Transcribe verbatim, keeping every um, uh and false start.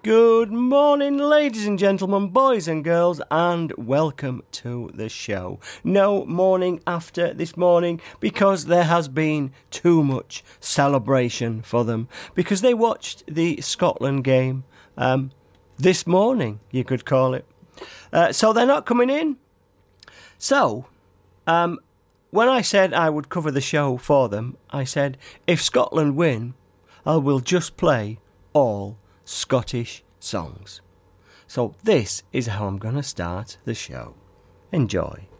Good morning, ladies and gentlemen, boys and girls, and welcome to the show. No morning after this morning because there has been too much celebration for them because they watched the Scotland game um, this morning, you could call it. Uh, so they're not coming in. So, um, when I said I would cover the show for them, I said, if Scotland win, I will just play all Scottish songs. So this is how I'm going to start the show. Enjoy.